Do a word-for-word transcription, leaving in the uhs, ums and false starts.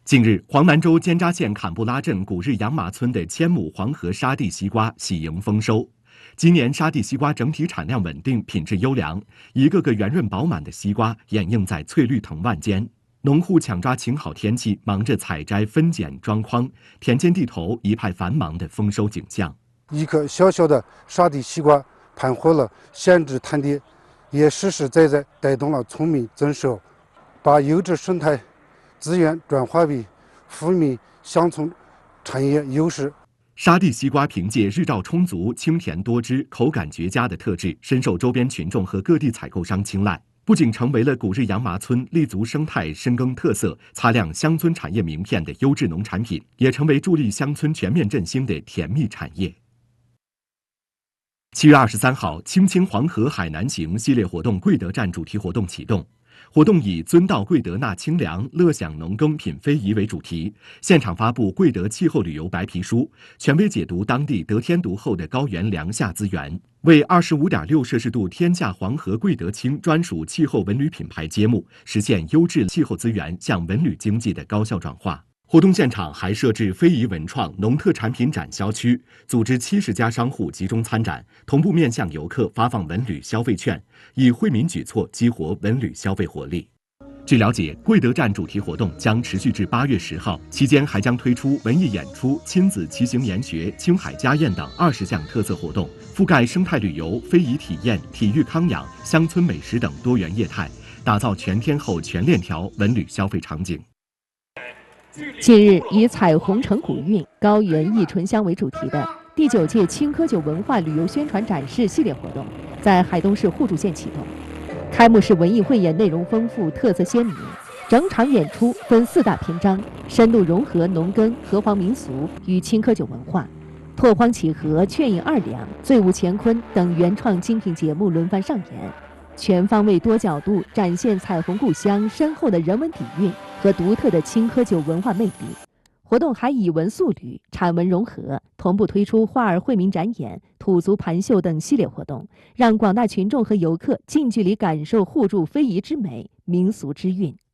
近日，黄南州尖扎县坎布拉镇古日洋麻村的千亩黄河沙地西瓜喜迎丰收。今年沙地西瓜整体产量稳定，品质优良，一个个圆润饱满的西瓜掩映在翠绿藤蔓间。农户抢抓晴好天气，忙着采摘、分拣、装筐，田间地头一派繁忙的丰收景象。 一颗小小的沙地西瓜盘活了闲置滩地，也实实在在带动了村民增收，把优质生态资源转化为富民乡村产业优势。 沙地西瓜凭借日照充足、清甜多汁、口感绝佳的特质，深受周边群众和各地采购商青睐，不仅成为了古日洋麻村立足生态、深耕特色、擦亮乡村产业名片的优质农产品，也成为助力乡村全面振兴的甜蜜产业。七月二十三号，青青黄河海南行系列活动贵德站主题活动启动。活动以遵道贵德纳清凉，乐享农耕品非遗为主题，现场发布贵德气候旅游白皮书，权威解读当地得天独厚的高原凉夏资源，为二十五点六摄氏度天价黄河贵德青专属气候文旅品牌揭幕，实现优质气候资源向文旅经济的高效转化。活动现场还设置非遗文创、农特产品展销区，组织七十家商户集中参展，同步面向游客发放文旅消费券，以惠民举措激活文旅消费活力。据了解，贵德站主题活动将持续至八月十号，期间还将推出文艺演出、亲子骑行研学、青海家宴等二十项特色活动，覆盖生态旅游、非遗体验、体育康养、乡村美食等多元业态，打造全天候全链条文旅消费场景。 近日，以彩虹城古韵、高原忆醇香为主题的第九届青稞酒文化旅游宣传展示系列活动在海东市互助县启动。开幕式文艺汇演内容丰富，特色鲜明，整场演出分四大篇章，深度融合农耕、河湟民俗与青稞酒文化，拓荒启禾、劝饮二两、醉舞乾坤等原创精品节目轮番上演，全方位多角度展现彩虹故乡深厚的人文底蕴和独特的青稞酒文化魅力。活动还以文塑旅、产文融合，同步推出花儿惠民展演、土足盘秀等系列活动，让广大群众和游客近距离感受互助非遗之美、民俗之韵。